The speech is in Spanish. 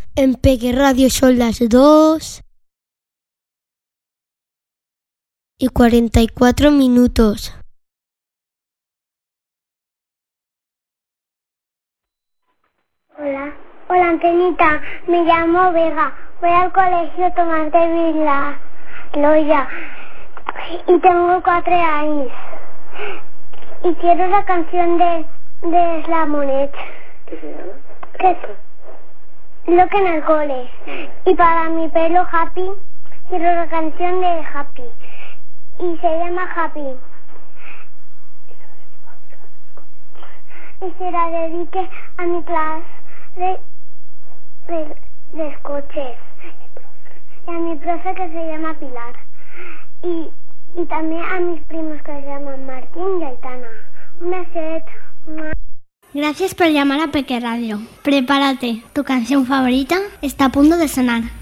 En Peque Radio son las 2:44. Hola, Antenita, me llamo Vega, voy al colegio Tomás de Vilaloya y tengo 4 años y quiero la canción de Slamonet. ¿Qué se llama? Lo que en el cole. Y para mi pelo Happy, quiero la canción de Happy. Y se llama Happy. Y se la dedique a mi clase de coches. Y a mi profe que se llama Pilar. Y también a mis primos que se llaman Martín y Aitana. Un beset. Gracias por llamar a Peque Radio. Prepárate, tu canción favorita está a punto de sonar.